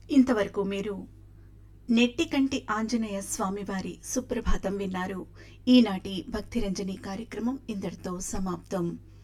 ఇంతవరకు మీరు నెట్టికంటి ఆంజనేయ స్వామివారి సుప్రభాతం విన్నారు. ఈనాటి భక్తిరంజని కార్యక్రమం ఇంతటితో సమాప్తం.